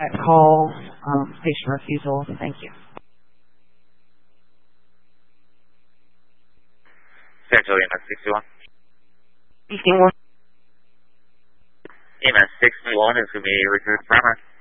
calls, patient refusals. Thank you. Central EMS 61. Speaking with EMS 61 is going to be return primary.